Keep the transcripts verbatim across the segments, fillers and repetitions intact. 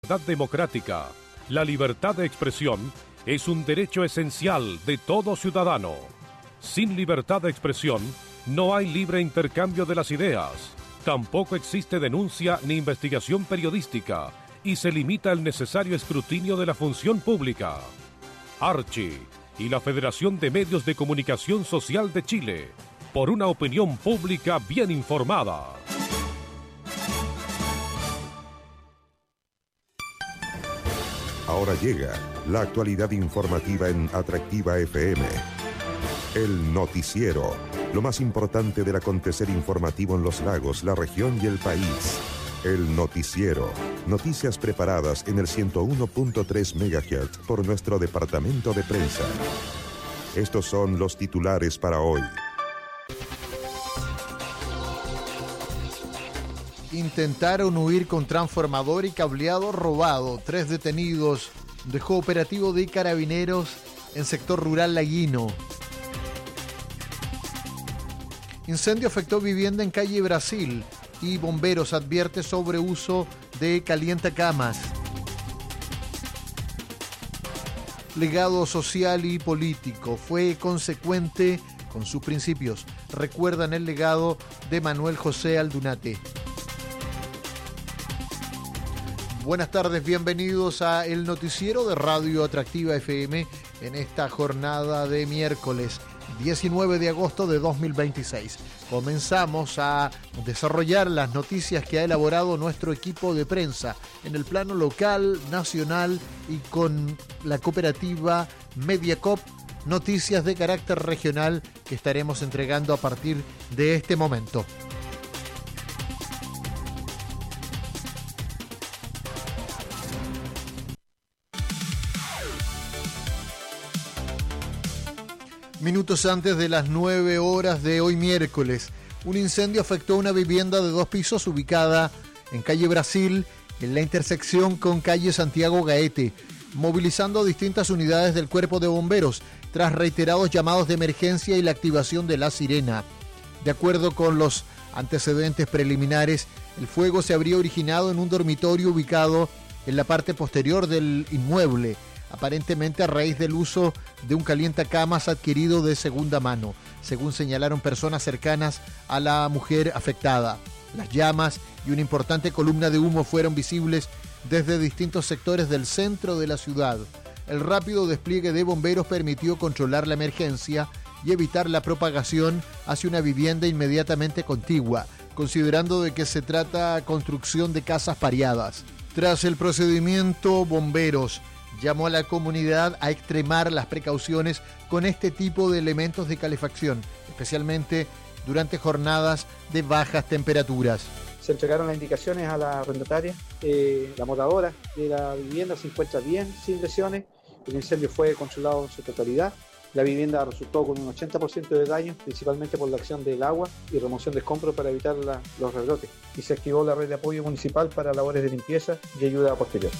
libertad democrática, la libertad de expresión es un derecho esencial de todo ciudadano. Sin libertad de expresión, no hay libre intercambio de las ideas, tampoco existe denuncia ni investigación periodística y se limita el necesario escrutinio de la función pública. Archi y la Federación de Medios de Comunicación Social de Chile, por una opinión pública bien informada. Ahora llega la actualidad informativa en Atractiva F M. El noticiero, lo más importante del acontecer informativo en los lagos, la región y el país. El noticiero, noticias preparadas en el ciento uno punto tres megahertz por nuestro departamento de prensa. Estos son los titulares para hoy. Intentaron huir con transformador y cableado robado. Tres detenidos. Dejó operativo de carabineros en sector rural laguino. Incendio afectó vivienda en calle Brasil y bomberos advierte sobre uso de calientacamas. Legado social y político. Fue consecuente con sus principios. Recuerdan el legado de Manuel José Aldunate. Buenas tardes, bienvenidos a el noticiero de Radio Atractiva F M en esta jornada de miércoles diecinueve de agosto de dos mil veintiséis. Comenzamos a desarrollar las noticias que ha elaborado nuestro equipo de prensa en el plano local, nacional y con la cooperativa Mediacop, noticias de carácter regional que estaremos entregando a partir de este momento. Minutos antes de las nueve horas de hoy miércoles, un incendio afectó una vivienda de dos pisos ubicada en calle Brasil, en la intersección con calle Santiago Gaete, movilizando distintas unidades del cuerpo de bomberos tras reiterados llamados de emergencia y la activación de la sirena. De acuerdo con los antecedentes preliminares, el fuego se habría originado en un dormitorio ubicado en la parte posterior del inmueble, aparentemente a raíz del uso de un calientacamas adquirido de segunda mano, según señalaron personas cercanas a la mujer afectada. Las llamas y una importante columna de humo fueron visibles desde distintos sectores del centro de la ciudad. El rápido despliegue de bomberos permitió controlar la emergencia y evitar la propagación hacia una vivienda inmediatamente contigua, considerando de que se trata de construcción de casas pareadas. Tras el procedimiento, bomberos llamó a la comunidad a extremar las precauciones con este tipo de elementos de calefacción, especialmente durante jornadas de bajas temperaturas. Se entregaron las indicaciones a la arrendataria, eh, la moradora de la vivienda se encuentra bien, sin lesiones, el incendio fue controlado en su totalidad, la vivienda resultó con un ochenta por ciento de daños, principalmente por la acción del agua y remoción de escombros para evitar la, los rebrotes, y se activó la red de apoyo municipal para labores de limpieza y ayuda posterior.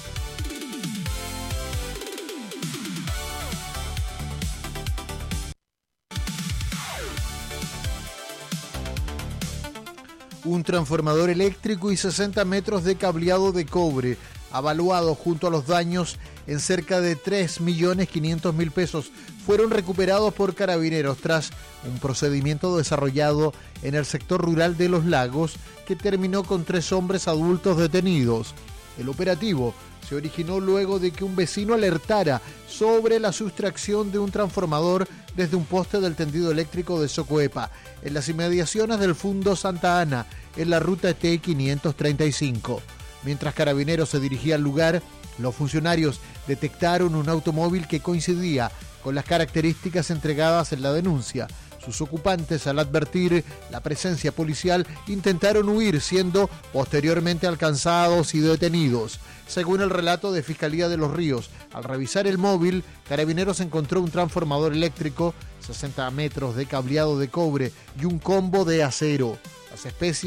Un transformador eléctrico y sesenta metros de cableado de cobre, avaluado junto a los daños en cerca de tres millones quinientos mil pesos, fueron recuperados por carabineros tras un procedimiento desarrollado en el sector rural de Los Lagos que terminó con tres hombres adultos detenidos. El operativo se originó luego de que un vecino alertara sobre la sustracción de un transformador desde un poste del tendido eléctrico de Socoepa, en las inmediaciones del Fundo Santa Ana, en la ruta T quinientos treinta y cinco. Mientras Carabineros se dirigía al lugar, los funcionarios detectaron un automóvil que coincidía con las características entregadas en la denuncia. Sus ocupantes, al advertir la presencia policial, intentaron huir, siendo posteriormente alcanzados y detenidos. Según el relato de Fiscalía de Los Ríos, al revisar el móvil, Carabineros encontró un transformador eléctrico, sesenta metros de cableado de cobre y un combo de acero. Las especies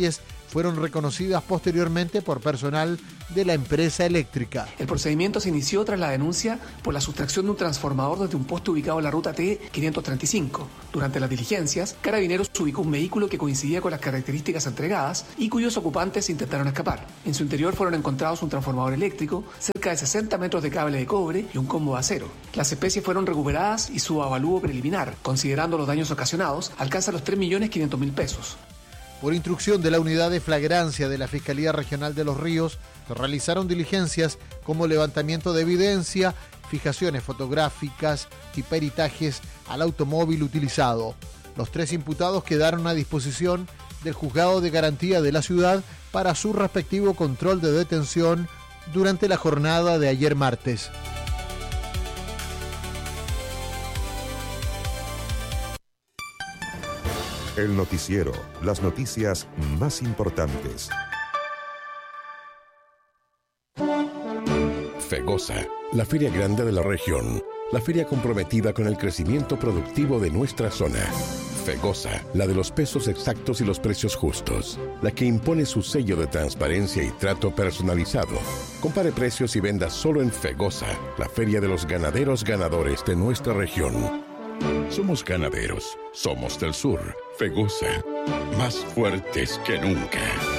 fueron reconocidas posteriormente por personal de la empresa eléctrica. El procedimiento se inició tras la denuncia por la sustracción de un transformador desde un poste ubicado en la ruta T quinientos treinta y cinco. Durante las diligencias, Carabineros ubicó un vehículo que coincidía con las características entregadas y cuyos ocupantes intentaron escapar. En su interior fueron encontrados un transformador eléctrico, cerca de sesenta metros de cable de cobre y un combo de acero. Las especies fueron recuperadas y su avalúo preliminar, considerando los daños ocasionados, alcanza los tres millones quinientos mil pesos. Por instrucción de la Unidad de Flagrancia de la Fiscalía Regional de Los Ríos, se realizaron diligencias como levantamiento de evidencia, fijaciones fotográficas y peritajes al automóvil utilizado. Los tres imputados quedaron a disposición del Juzgado de Garantía de la ciudad para su respectivo control de detención durante la jornada de ayer martes. El noticiero, las noticias más importantes. FEGOSA, la feria grande de la región, la feria comprometida con el crecimiento productivo de nuestra zona. FEGOSA, la de los pesos exactos y los precios justos, la que impone su sello de transparencia y trato personalizado. Compare precios y venda solo en FEGOSA, la feria de los ganaderos ganadores de nuestra región. Somos ganaderos, somos del sur. FEGOSA, más fuertes que nunca.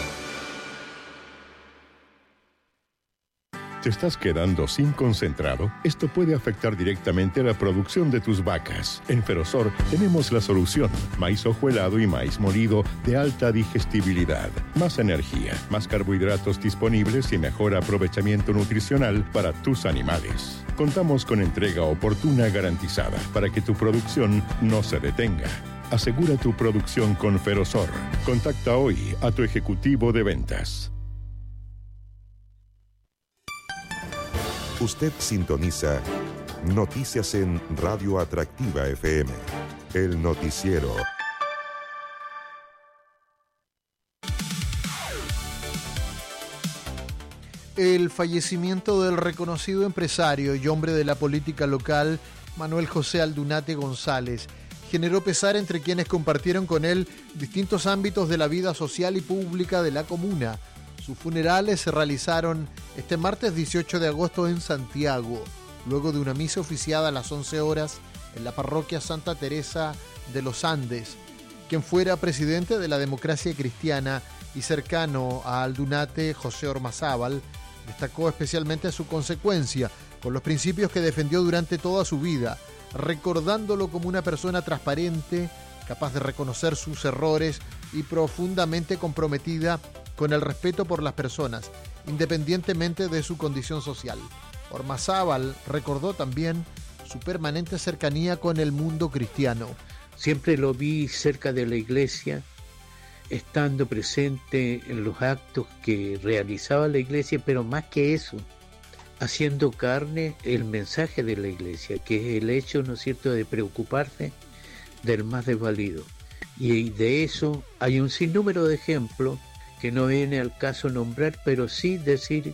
¿Te estás quedando sin concentrado? Esto puede afectar directamente la producción de tus vacas. En Ferosor tenemos la solución. Maíz hojuelado y maíz molido de alta digestibilidad. Más energía, más carbohidratos disponibles y mejor aprovechamiento nutricional para tus animales. Contamos con entrega oportuna garantizada para que tu producción no se detenga. Asegura tu producción con Ferosor. Contacta hoy a tu ejecutivo de ventas. Usted sintoniza Noticias en Radio Atractiva F M. El noticiero. El fallecimiento del reconocido empresario y hombre de la política local, Manuel José Aldunate González, generó pesar entre quienes compartieron con él distintos ámbitos de la vida social y pública de la comuna. Sus funerales se realizaron este martes dieciocho de agosto en Santiago, luego de una misa oficiada a las once horas en la parroquia Santa Teresa de los Andes. Quien fuera presidente de la Democracia Cristiana y cercano a Aldunate, José Ormazábal, destacó especialmente su consecuencia con los principios que defendió durante toda su vida, recordándolo como una persona transparente, capaz de reconocer sus errores y profundamente comprometida con el respeto por las personas, independientemente de su condición social. Ormazábal recordó también su permanente cercanía con el mundo cristiano. Siempre lo vi cerca de la iglesia, estando presente en los actos que realizaba la iglesia, pero más que eso, haciendo carne el mensaje de la iglesia, que es el hecho, ¿no es cierto?, de preocuparse del más desvalido. Y de eso hay un sinnúmero de ejemplos que no viene al caso nombrar, pero sí decir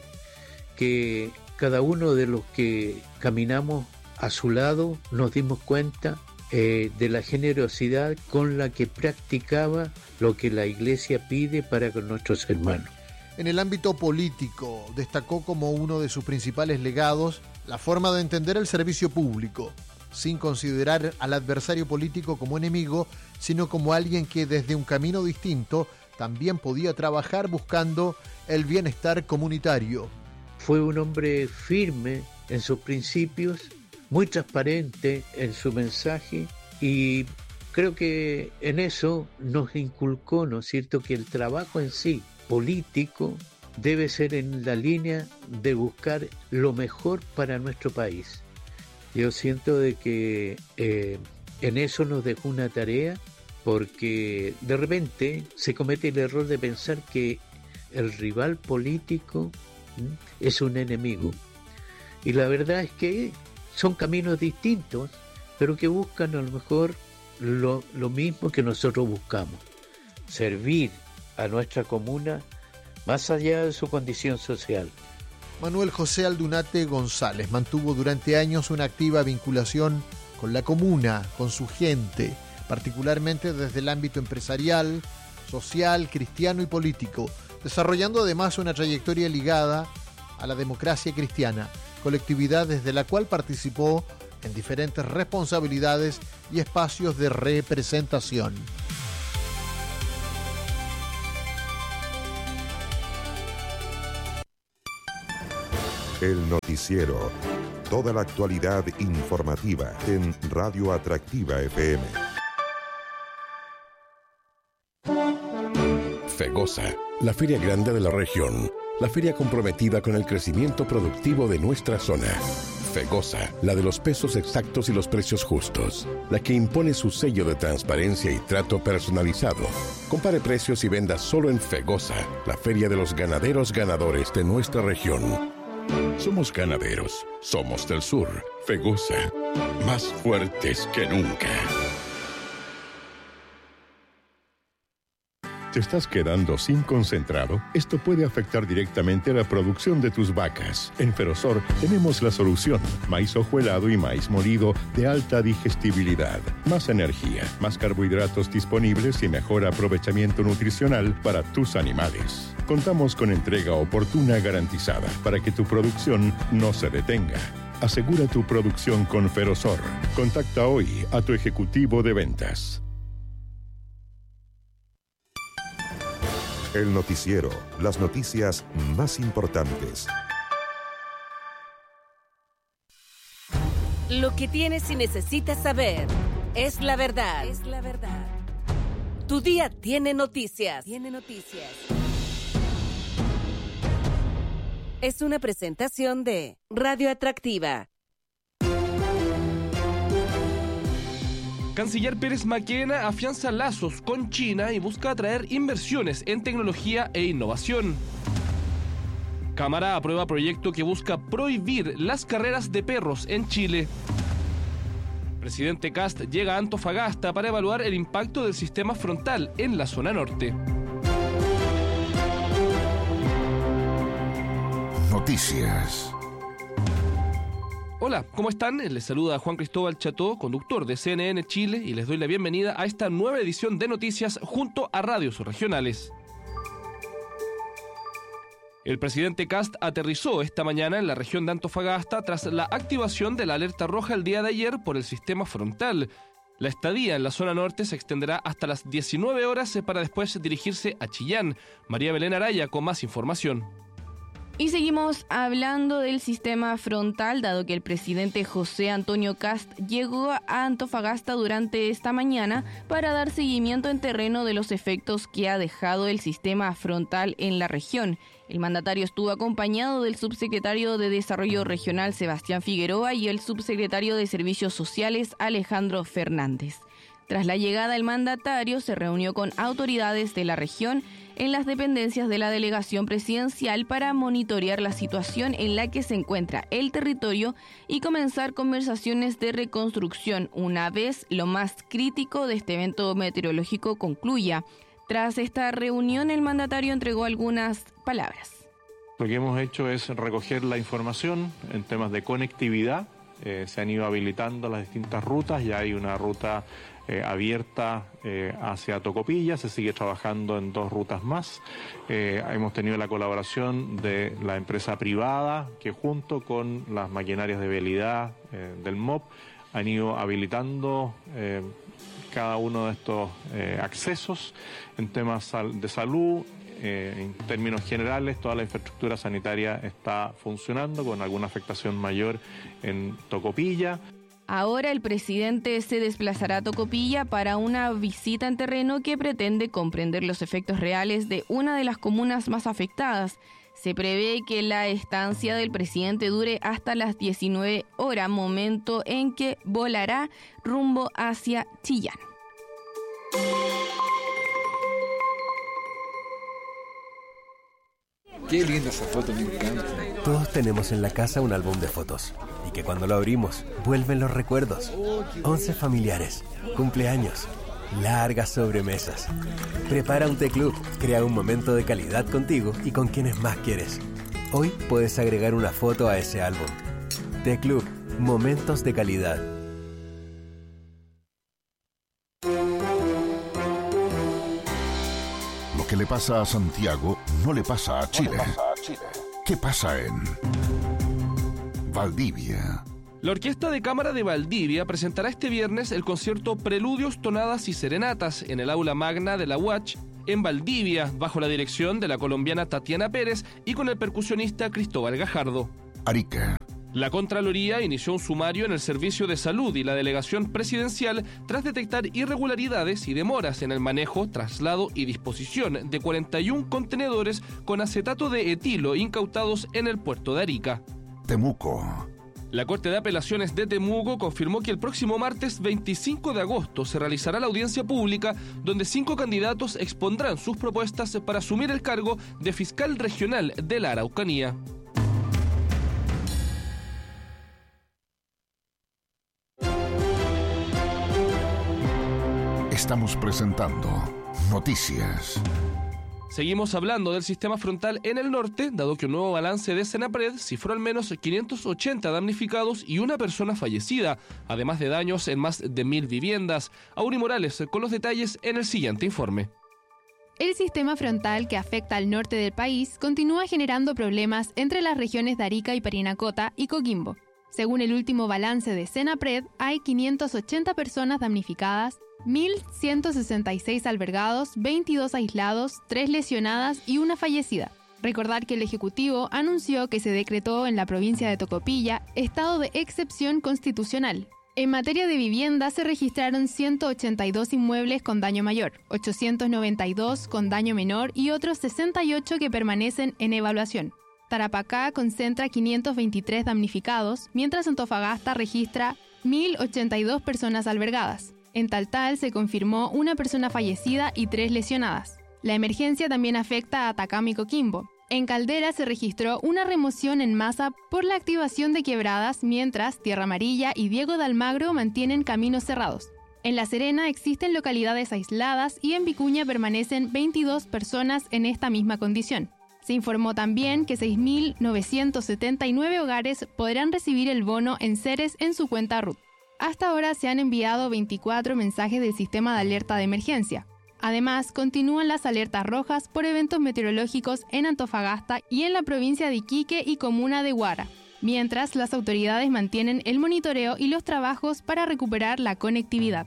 que cada uno de los que caminamos a su lado nos dimos cuenta eh, de la generosidad con la que practicaba lo que la iglesia pide para con nuestros hermanos. En el ámbito político, destacó como uno de sus principales legados la forma de entender el servicio público, sin considerar al adversario político como enemigo, sino como alguien que desde un camino distinto también podía trabajar buscando el bienestar comunitario. Fue un hombre firme en sus principios, muy transparente en su mensaje, y creo que en eso nos inculcó, ¿no es cierto?, que el trabajo en sí político debe ser en la línea de buscar lo mejor para nuestro país. Yo siento de que eh, en eso nos dejó una tarea, porque de repente se comete el error de pensar que el rival político ¿m? es un enemigo. Y la verdad es que son caminos distintos, pero que buscan a lo mejor lo, lo mismo que nosotros buscamos: servir a nuestra comuna más allá de su condición social. Manuel José Aldunate González mantuvo durante años una activa vinculación con la comuna, con su gente, particularmente desde el ámbito empresarial. social, cristiano y político, desarrollando además una trayectoria ligada a la democracia cristiana, colectividad desde la cual participó en diferentes responsabilidades y espacios de representación. El noticiero. Toda la actualidad informativa en Radio Atractiva F M. FEGOSA, la feria grande de la región. La feria comprometida con el crecimiento productivo de nuestra zona. FEGOSA, la de los pesos exactos y los precios justos. La que impone su sello de transparencia y trato personalizado. Compare precios y venda solo en FEGOSA, la feria de los ganaderos ganadores de nuestra región. Somos ganaderos, somos del sur. FEGOSA, más fuertes que nunca. ¿Te estás quedando sin concentrado? Esto puede afectar directamente la producción de tus vacas. En Ferosor tenemos la solución. Maíz hojuelado y maíz molido de alta digestibilidad. Más energía, más carbohidratos disponibles y mejor aprovechamiento nutricional para tus animales. Contamos con entrega oportuna garantizada para que tu producción no se detenga. Asegura tu producción con Ferosor. Contacta hoy a tu ejecutivo de ventas. El noticiero, las noticias más importantes. Lo que tienes y necesitas saber es la verdad. Es la verdad. Tu día tiene noticias. Tiene noticias. Es una presentación de Radio Atractiva. Canciller Pérez Maquena afianza lazos con China y busca atraer inversiones en tecnología e innovación. Cámara aprueba proyecto que busca prohibir las carreras de perros en Chile. Presidente Kast llega a Antofagasta para evaluar el impacto del sistema frontal en la zona norte. Noticias. Hola, ¿cómo están? Les saluda Juan Cristóbal Cható, conductor de C N N Chile, y les doy la bienvenida a esta nueva edición de Noticias junto a radios regionales. El presidente Kast aterrizó esta mañana en la región de Antofagasta tras la activación de la alerta roja el día de ayer por el sistema frontal. La estadía en la zona norte se extenderá hasta las diecinueve horas para después dirigirse a Chillán. María Belén Araya con más información. Y seguimos hablando del sistema frontal, dado que el presidente José Antonio Kast llegó a Antofagasta durante esta mañana para dar seguimiento en terreno de los efectos que ha dejado el sistema frontal en la región. El mandatario estuvo acompañado del subsecretario de Desarrollo Regional Sebastián Figueroa y el subsecretario de Servicios Sociales Alejandro Fernández. Tras la llegada del mandatario, se reunió con autoridades de la región en las dependencias de la delegación presidencial para monitorear la situación en la que se encuentra el territorio y comenzar conversaciones de reconstrucción una vez lo más crítico de este evento meteorológico concluya. Tras esta reunión, el mandatario entregó algunas palabras. Lo que hemos hecho es recoger la información en temas de conectividad. Eh, se han ido habilitando las distintas rutas, ya hay una ruta Eh, abierta eh, hacia Tocopilla, se sigue trabajando en dos rutas más. Eh, hemos tenido la colaboración de la empresa privada que junto con las maquinarias de vialidad eh, del M O P han ido habilitando eh, cada uno de estos eh, accesos en temas sal- de salud. Eh, en términos generales, toda la infraestructura sanitaria está funcionando con alguna afectación mayor en Tocopilla. Ahora el presidente se desplazará a Tocopilla para una visita en terreno que pretende comprender los efectos reales de una de las comunas más afectadas. Se prevé que la estancia del presidente dure hasta las diecinueve horas, momento en que volará rumbo hacia Chillán. Qué linda esa foto, me encanta. Todos tenemos en la casa un álbum de fotos y que cuando lo abrimos vuelven los recuerdos. Once familiares, cumpleaños, largas sobremesas. Prepara un té club, crea un momento de calidad contigo y con quienes más quieres. Hoy puedes agregar una foto a ese álbum. Té Club, momentos de calidad. que le pasa a Santiago no le pasa a Chile. No le pasa a Chile. ¿Qué pasa en Valdivia? La Orquesta de Cámara de Valdivia presentará este viernes el concierto Preludios, Tonadas y Serenatas en el aula magna de la U A C H en Valdivia, bajo la dirección de la colombiana Tatiana Pérez y con el percusionista Cristóbal Gajardo. Arica. La Contraloría inició un sumario en el Servicio de Salud y la Delegación Presidencial tras detectar irregularidades y demoras en el manejo, traslado y disposición de cuarenta y uno contenedores con acetato de etilo incautados en el puerto de Arica. Temuco. La Corte de Apelaciones de Temuco confirmó que el próximo martes veinticinco de agosto se realizará la audiencia pública donde cinco candidatos expondrán sus propuestas para asumir el cargo de fiscal regional de la Araucanía. Estamos presentando Noticias. Seguimos hablando del sistema frontal en el norte, dado que un nuevo balance de Senapred cifró al menos quinientos ochenta damnificados y una persona fallecida, además de daños en más de mil viviendas. Auri Morales con los detalles en el siguiente informe. El sistema frontal que afecta al norte del país continúa generando problemas entre las regiones de Arica y Parinacota y Coquimbo. Según el último balance de Senapred, hay quinientas ochenta personas damnificadas, mil ciento sesenta y seis albergados, veintidós aislados, tres lesionadas y una fallecida. Recordar que el Ejecutivo anunció que se decretó en la provincia de Tocopilla estado de excepción constitucional. En materia de vivienda se registraron ciento ochenta y dos inmuebles con daño mayor, ochocientos noventa y dos con daño menor y otros sesenta y ocho que permanecen en evaluación. Tarapacá concentra quinientos veintitrés damnificados, mientras Antofagasta registra mil ochenta y dos personas albergadas. En Taltal se confirmó una persona fallecida y tres lesionadas. La emergencia también afecta a Atacama y Coquimbo. En Caldera se registró una remoción en masa por la activación de quebradas, mientras Tierra Amarilla y Diego de Almagro mantienen caminos cerrados. En La Serena existen localidades aisladas y en Vicuña permanecen veintidós personas en esta misma condición. Se informó también que seis mil novecientos setenta y nueve hogares podrán recibir el bono en Ceres en su cuenta R U T. Hasta ahora se han enviado veinticuatro mensajes del sistema de alerta de emergencia. Además, continúan las alertas rojas por eventos meteorológicos en Antofagasta y en la provincia de Iquique y comuna de Huara, mientras las autoridades mantienen el monitoreo y los trabajos para recuperar la conectividad.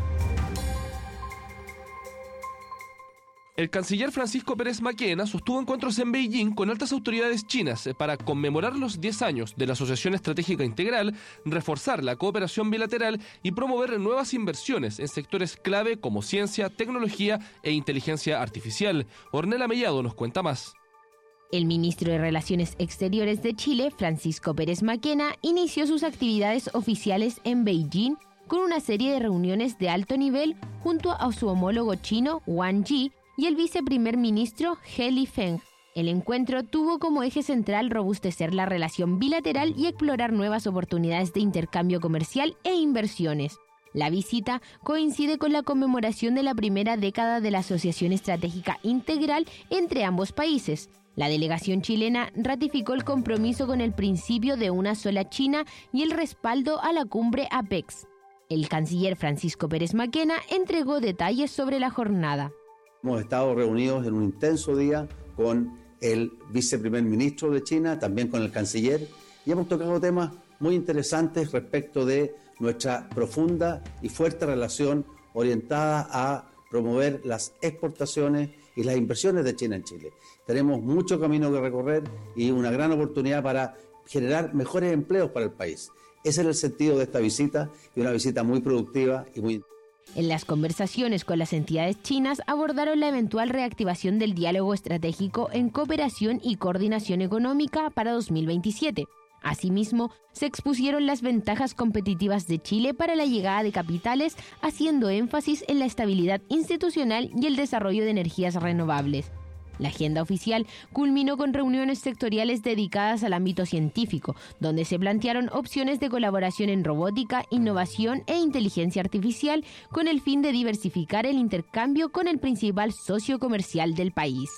El canciller Francisco Pérez Maquena sostuvo encuentros en Beijing con altas autoridades chinas para conmemorar los diez años de la Asociación Estratégica Integral, reforzar la cooperación bilateral y promover nuevas inversiones en sectores clave como ciencia, tecnología e inteligencia artificial. Ornella Mellado nos cuenta más. El ministro de Relaciones Exteriores de Chile, Francisco Pérez Maquena, inició sus actividades oficiales en Beijing con una serie de reuniones de alto nivel junto a su homólogo chino, Wang Yi, y el viceprimer ministro He Lifeng. El encuentro tuvo como eje central robustecer la relación bilateral y explorar nuevas oportunidades de intercambio comercial e inversiones. La visita coincide con la conmemoración de la primera década de la Asociación Estratégica Integral entre ambos países. La delegación chilena ratificó el compromiso con el principio de una sola China y el respaldo a la cumbre APEX. El canciller Francisco Pérez Maquena entregó detalles sobre la jornada. Hemos estado reunidos en un intenso día con el viceprimer ministro de China, también con el canciller, y hemos tocado temas muy interesantes respecto de nuestra profunda y fuerte relación orientada a promover las exportaciones y las inversiones de China en Chile. Tenemos mucho camino que recorrer y una gran oportunidad para generar mejores empleos para el país. Ese es el sentido de esta visita, y una visita muy productiva y muy... En las conversaciones con las entidades chinas abordaron la eventual reactivación del diálogo estratégico en cooperación y coordinación económica para dos mil veintisiete. Asimismo, se expusieron las ventajas competitivas de Chile para la llegada de capitales, haciendo énfasis en la estabilidad institucional y el desarrollo de energías renovables. La agenda oficial culminó con reuniones sectoriales dedicadas al ámbito científico, donde se plantearon opciones de colaboración en robótica, innovación e inteligencia artificial, con el fin de diversificar el intercambio con el principal socio comercial del país.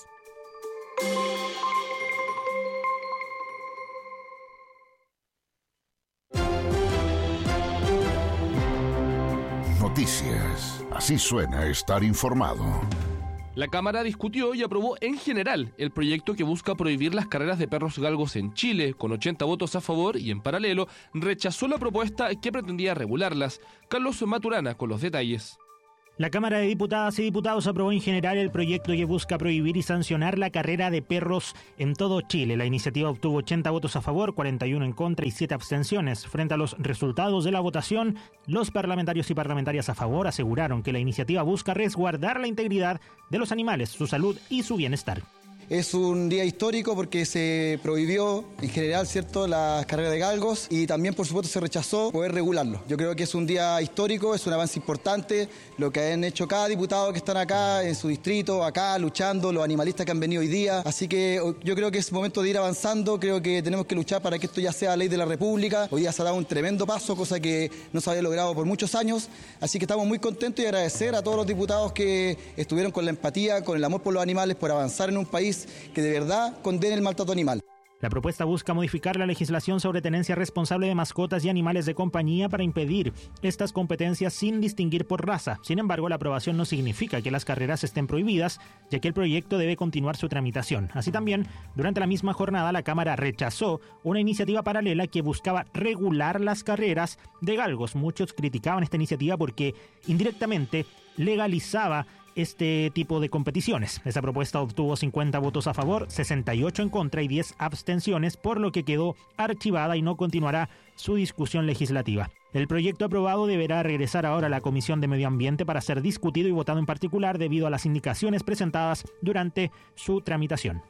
Noticias. Así suena estar informado. La Cámara discutió y aprobó en general el proyecto que busca prohibir las carreras de perros galgos en Chile, con ochenta votos a favor, y en paralelo rechazó la propuesta que pretendía regularlas. Carlos Maturana con los detalles. La Cámara de Diputadas y Diputados aprobó en general el proyecto que busca prohibir y sancionar la carrera de perros en todo Chile. La iniciativa obtuvo ochenta votos a favor, cuarenta y uno en contra y siete abstenciones. Frente a los resultados de la votación, los parlamentarios y parlamentarias a favor aseguraron que la iniciativa busca resguardar la integridad de los animales, su salud y su bienestar. Es un día histórico porque se prohibió en general, ¿cierto?, las carreras de galgos y también, por supuesto, se rechazó poder regularlo. Yo creo que es un día histórico, es un avance importante, lo que han hecho cada diputado que están acá en su distrito, acá luchando, los animalistas que han venido hoy día. Así que yo creo que es momento de ir avanzando, creo que tenemos que luchar para que esto ya sea ley de la República. Hoy día se ha dado un tremendo paso, cosa que no se había logrado por muchos años, así que estamos muy contentos y agradecer a todos los diputados que estuvieron con la empatía, con el amor por los animales, por avanzar en un país que de verdad condene el maltrato animal. La propuesta busca modificar la legislación sobre tenencia responsable de mascotas y animales de compañía para impedir estas competencias sin distinguir por raza. Sin embargo, la aprobación no significa que las carreras estén prohibidas, ya que el proyecto debe continuar su tramitación. Así también, durante la misma jornada, la Cámara rechazó una iniciativa paralela que buscaba regular las carreras de galgos. Muchos criticaban esta iniciativa porque indirectamente legalizaba este tipo de competiciones. Esa propuesta obtuvo cincuenta votos a favor, sesenta y ocho en contra y diez abstenciones, por lo que quedó archivada y no continuará su discusión legislativa. El proyecto aprobado deberá regresar ahora a la Comisión de Medio Ambiente para ser discutido y votado en particular debido a las indicaciones presentadas durante su tramitación.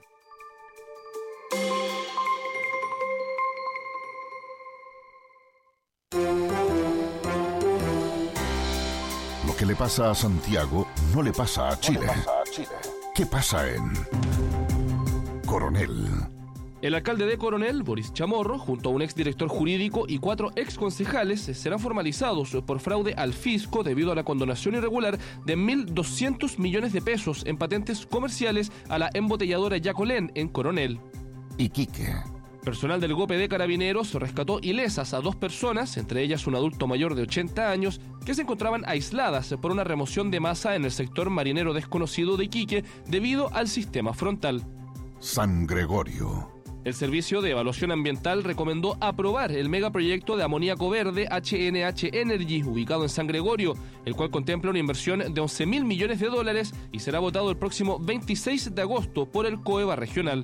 Lo que le pasa a Santiago no le pasa a Chile. ¿Qué pasa en Coronel? El alcalde de Coronel, Boris Chamorro, junto a un exdirector jurídico y cuatro exconcejales, serán formalizados por fraude al fisco debido a la condonación irregular de mil doscientos millones de pesos en patentes comerciales a la embotelladora Yacolén en Coronel. Iquique. Personal del GOPE de Carabineros rescató ilesas a dos personas, entre ellas un adulto mayor de ochenta años, que se encontraban aisladas por una remoción de masa en el sector marinero desconocido de Iquique debido al sistema frontal. San Gregorio. El Servicio de Evaluación Ambiental recomendó aprobar el megaproyecto de amoníaco verde H N H Energy, ubicado en San Gregorio, el cual contempla una inversión de once mil millones de dólares y será votado el próximo veintiséis de agosto por el COEVA regional.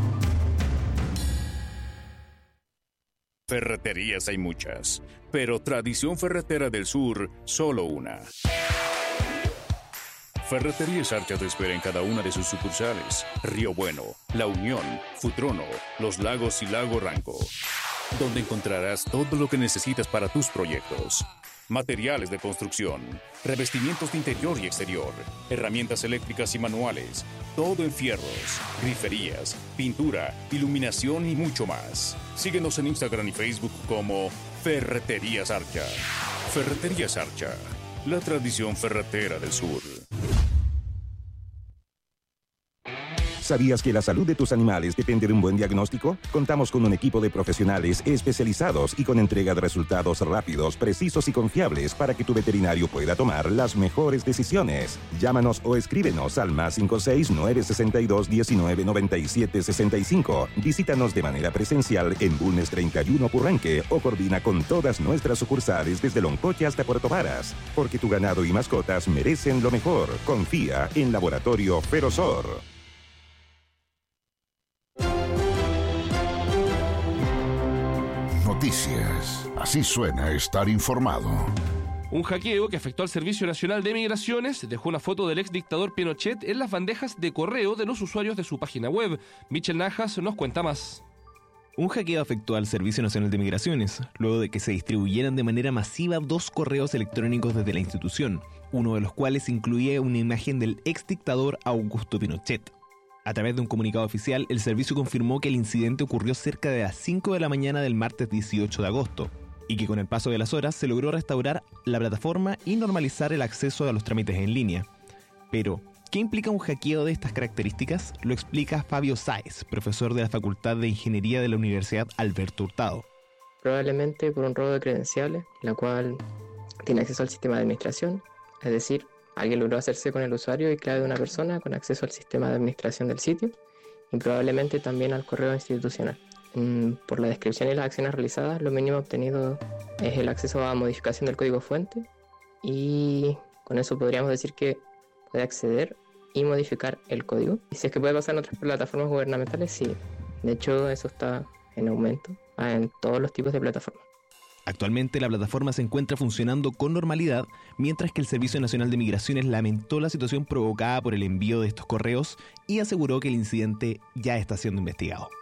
Ferreterías hay muchas, pero Tradición Ferretera del Sur, solo una. Ferreterías Archa te espera en cada una de sus sucursales: Río Bueno, La Unión, Futrono, Los Lagos y Lago Ranco, donde encontrarás todo lo que necesitas para tus proyectos. Materiales de construcción, revestimientos de interior y exterior, herramientas eléctricas y manuales, todo en fierros, griferías, pintura, iluminación y mucho más. Síguenos en Instagram y Facebook como Ferreterías Archa. Ferreterías Archa, la tradición ferretera del sur. ¿Sabías que la salud de tus animales depende de un buen diagnóstico? Contamos con un equipo de profesionales especializados y con entrega de resultados rápidos, precisos y confiables para que tu veterinario pueda tomar las mejores decisiones. Llámanos o escríbenos al más cinco seis nueve seis dos uno nueve nueve siete seis cinco. Visítanos de manera presencial en Bulnes treinta y uno Purranque o coordina con todas nuestras sucursales desde Loncoche hasta Puerto Varas. Porque tu ganado y mascotas merecen lo mejor. Confía en Laboratorio Ferosor. Noticias. Así suena estar informado. Un hackeo que afectó al Servicio Nacional de Migraciones dejó una foto del ex dictador Pinochet en las bandejas de correo de los usuarios de su página web. Michel Najas nos cuenta más. Un hackeo afectó al Servicio Nacional de Migraciones, luego de que se distribuyeran de manera masiva dos correos electrónicos desde la institución, uno de los cuales incluía una imagen del ex dictador Augusto Pinochet. A través de un comunicado oficial, el servicio confirmó que el incidente ocurrió cerca de las cinco de la mañana del martes dieciocho de agosto y que con el paso de las horas se logró restaurar la plataforma y normalizar el acceso a los trámites en línea. Pero, ¿qué implica un hackeo de estas características? Lo explica Fabio Sáez, profesor de la Facultad de Ingeniería de la Universidad Alberto Hurtado. Probablemente por un robo de credenciales, la cual tiene acceso al sistema de administración, es decir, Alguien logró hacerse con el usuario y clave de una persona con acceso al sistema de administración del sitio y probablemente también al correo institucional. Por la descripción y las acciones realizadas, lo mínimo obtenido es el acceso a modificación del código fuente y con eso podríamos decir que puede acceder y modificar el código. Y si es que puede pasar en otras plataformas gubernamentales, sí. De hecho, eso está en aumento en todos los tipos de plataformas. Actualmente la plataforma se encuentra funcionando con normalidad, mientras que el Servicio Nacional de Migraciones lamentó la situación provocada por el envío de estos correos y aseguró que el incidente ya está siendo investigado.